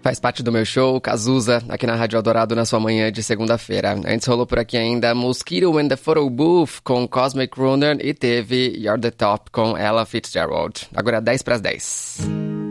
Faz parte do meu show, Cazuza, aqui na Rádio Eldorado na sua manhã de segunda-feira. Antes rolou por aqui ainda Mosquito and the Photo Booth com Cosmic Runner e teve You're the Top com Ella Fitzgerald. Agora 10 para as 10.